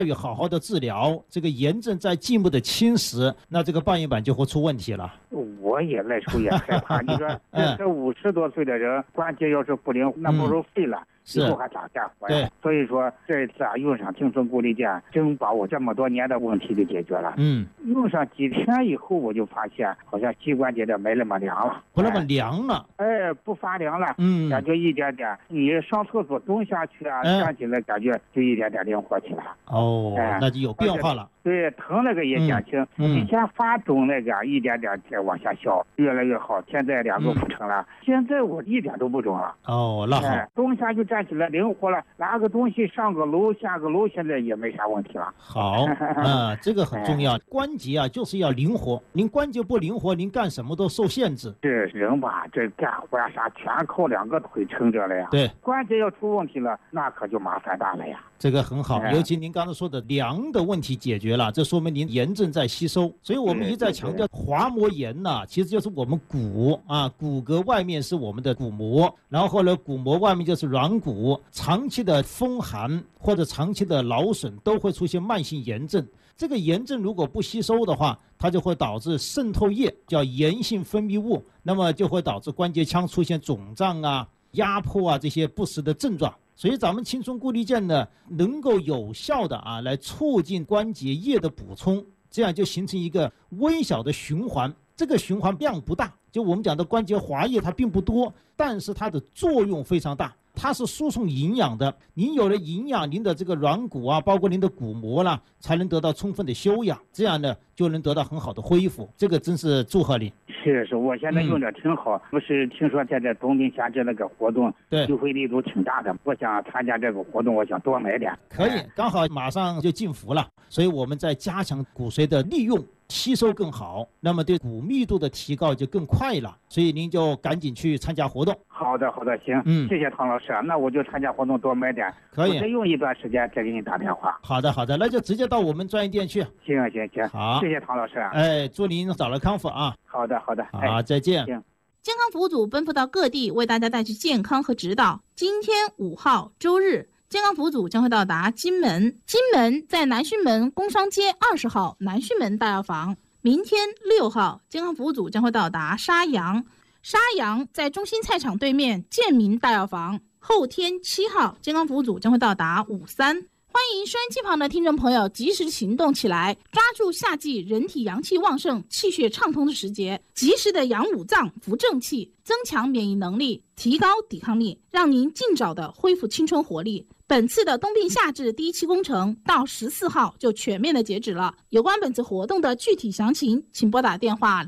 要好好的治疗，这个炎症在进一步的侵蚀，那这个半月板就会出问题了。 我也那时候也害怕，你说这50多岁的人关节要是不灵，那不如废了。以后还咋干活呀？所以说这次用上青松固力健，真把我这么多年的问题给解决了。用上几天以后，我就发现好像膝关节的没那么凉了， 不那么凉了， 不发凉了，感觉一点点。你上厕所蹲下去啊，站起来感觉就一点点灵活起来。 那就有变化了。 对，疼那个也减轻，以前发肿那个一点点在往下消，越来越好。现在2个不成了，现在我一点都不肿了。 那好， 蹲下就站起来灵活了，拿个东西上个楼下个楼，现在也没啥问题了。 好，这个很重要。关节啊就是要灵活，您关节不灵活，您干什么都受限制。 这人吧，这干活啥全靠2个腿撑着了呀。 对， 关节要出问题了，那可就麻烦大了呀。 这个很好，尤其您刚才说的凉的问题解决了，这说明您炎症在吸收。所以我们一再强调，滑膜炎呢，其实就是我们骨骼外面是我们的骨膜，然后呢，骨膜外面就是软骨，长期的风寒或者长期的劳损都会出现慢性炎症。这个炎症如果不吸收的话，它就会导致渗透液叫炎性分泌物，那么就会导致关节腔出现肿胀啊、压迫啊这些不实的症状。所以咱们青松固力健呢，能够有效的来促进关节液的补充，这样就形成一个微小的循环。这个循环量不大，就我们讲的关节滑液它并不多，但是它的作用非常大。它是输送营养的，您有了营养，您的这个软骨啊，包括您的骨膜啦，才能得到充分的休养，这样呢就能得到很好的恢复。这个真是祝贺你。 是，我现在用的挺好。不是听说现在冬病夏治那个活动，优惠力度挺大的。我想参加这个活动，我想多买点。 可以，刚好马上就进伏了，所以我们在加强骨髓的利用。吸收更好，那么对骨密度的提高就更快了，所以您就赶紧去参加活动。 好的，行，谢谢唐老师，那我就参加活动多买点， 可以。 我再用一段时间再给你打电话。 好的，那就直接到我们专业店去。 行， 好， 谢谢唐老师。 祝您早日康复啊。 好的， 好，再见。 健康服务组奔赴到各地，为大家带去健康和指导。今天5号周日。健康服务组将会到达金门在南浔门工商街20号南浔门大药房。明天6号，健康服务组将会到达沙洋在中心菜场对面建民大药房。后天7号，健康服务组将会到达53。欢迎收音机旁的听众朋友及时行动起来，抓住夏季人体阳气旺盛、气血畅通的时节，及时的养五脏、扶正气，增强免疫能力，提高抵抗力，让您尽早的恢复青春活力。本次的冬病夏治第1期工程到14号就全面的截止了。有关本次活动的具体详情，请拨打电话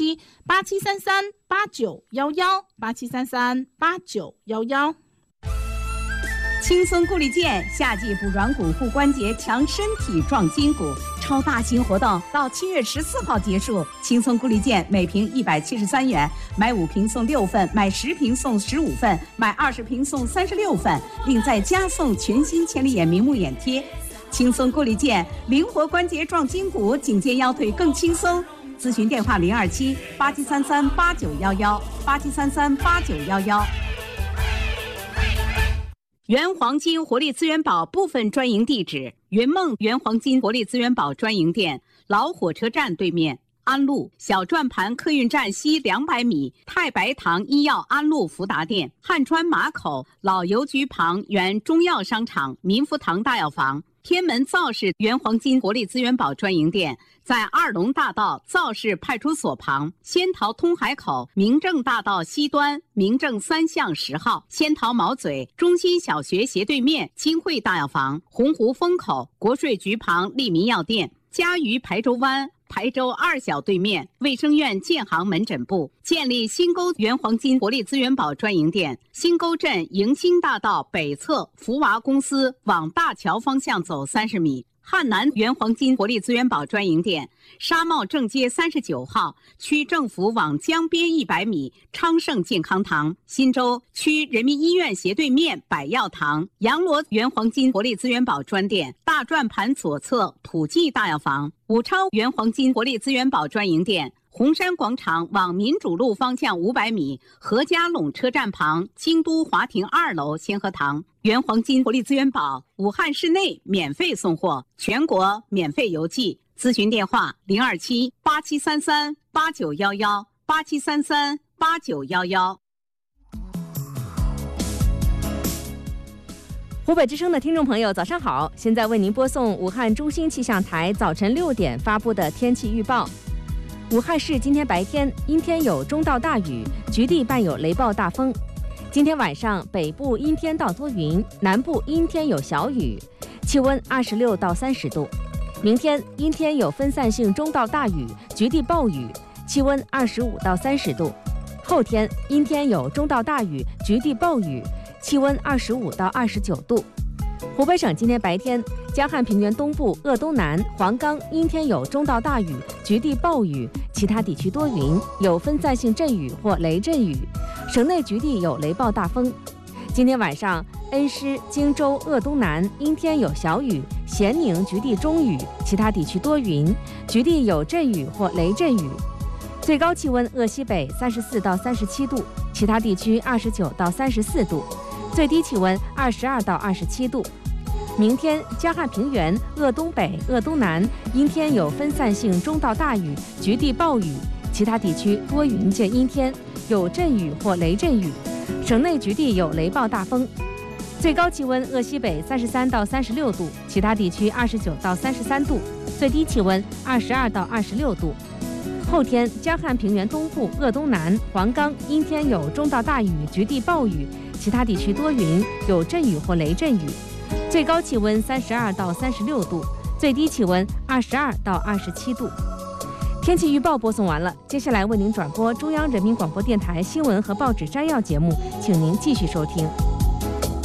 027-8733-8911 8733-8911。 青松固力健，夏季补软骨、护关节，强身体、壮筋骨。超大型活动到7月14号结束。青松固力健每瓶173元，买5瓶送6份，买10瓶送15份，买20瓶送36份，另再加送全新千里眼明目眼贴。青松固力健，灵活关节，壮筋骨，颈肩腰腿更轻松。咨询电话027-8733-8911 8733-8911。原黄金活力资源宝部分专营地址：云梦原黄金活力资源宝专营店，老火车站对面，安路小转盘客运站西200米，太白堂医药安路福达店，汉川马口老邮局旁原中药商场民福堂大药房，天门造市原黄金活力资源宝专营店在2龙大道造市派出所旁，仙桃通海口明正大道西端明正3巷10号，仙桃毛嘴中心小学斜对面金汇大药房，洪湖风口国税局旁利民药店，嘉鱼排州湾排州2小对面卫生院建行门诊部，建立新沟原黄金活力资源宝专营店，新沟镇迎新大道北侧福娃公司往大桥方向走30米，汉南原黄金活力资源宝专营店，沙帽正街39号，区政府往江边100米，昌盛健康堂，新洲区人民医院斜对面百药堂，洋螺原黄金活力资源宝专店，大转盘左侧普济大药房，武超原黄金活力资源宝专营店， 红山广场往民主路方向500米，何家垄车站旁京都华庭2楼鲜荷堂。原黄金活力资源宝，武汉市内免费送货，全国免费邮寄。咨询电话027-8733-8911，8733-8911。 湖北之声的听众朋友，早上好！现在为您播送武汉中心气象台早晨6点发布的天气预报。武汉市今天白天阴天有中到大雨，局地伴有雷暴大风。今天晚上北部阴天到多云，南部阴天有小雨，气温26到30度。明天阴天有分散性中到大雨，局地暴雨，气温25到30度。后天阴天有中到大雨，局地暴雨，气温25到29度。湖北省今天白天，江汉平原东部、鄂东南、黄冈阴天有中到大雨，局地暴雨，其他地区多云，有分散性阵雨或雷阵雨，省内局地有雷暴大风。今天晚上，恩施、荆州、鄂东南阴天有小雨，咸宁局地中雨，其他地区多云，局地有阵雨或雷阵雨。最高气温鄂西北34到37度，其他地区29到34度，最低气温22到27度。明天江汉平原、鄂东北、鄂东南阴天有分散性中到大雨，局地暴雨，其他地区多云见阴天，有阵雨或雷阵雨，省内局地有雷暴大风。最高气温鄂西北33到36度，其他地区29到33度，最低气温22到26度。后天江汉平原东部、鄂东南、黄冈阴天有中到大雨，局地暴雨，其他地区多云，有阵雨或雷阵雨，最高气温32到36度，最低气温22到27度。天气预报播送完了，接下来为您转播中央人民广播电台新闻和报纸摘要节目，请您继续收听。